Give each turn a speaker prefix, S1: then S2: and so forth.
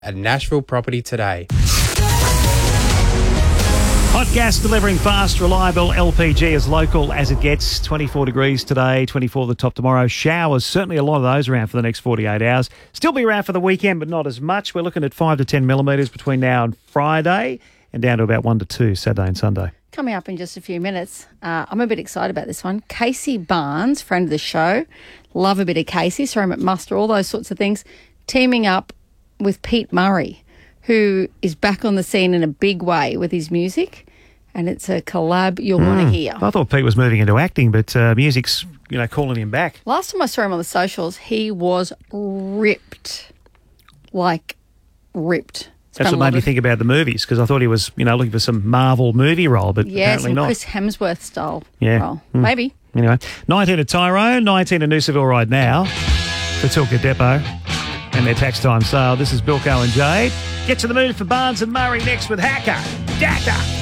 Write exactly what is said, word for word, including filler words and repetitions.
S1: at Nashville Property today.
S2: Hot gas delivering fast, reliable L P G as local as it gets. twenty-four degrees today, twenty-four the top tomorrow. Showers, certainly a lot of those around for the next forty-eight hours. Still be around for the weekend, but not as much. We're looking at five to ten millimetres between now and Friday, and down to about one to two Saturday and Sunday.
S3: Coming up in just a few minutes, uh, I'm a bit excited about this one. Casey Barnes, friend of the show, love a bit of Casey, saw him at muster, all those sorts of things, teaming up with Pete Murray, who is back on the scene in a big way with his music, and it's a collab you'll mm. want to hear.
S2: I thought Pete was moving into acting, but uh, music's, you know, calling him back.
S3: Last time I saw him on the socials, he was ripped, like ripped.
S2: That's what made me think about the movies, because I thought he was, you know, looking for some Marvel movie role, but
S3: yeah,
S2: apparently
S3: some
S2: not.
S3: Chris Hemsworth style
S2: yeah.
S3: role.
S2: Mm.
S3: Maybe.
S2: Anyway, nineteen at Tyrone, nineteen at Noosaville right now. Fatilka Depot and their tax time sale. This is Bilko and Jade. Get to the mood for Barnes and Murray next with Hacker. Daka.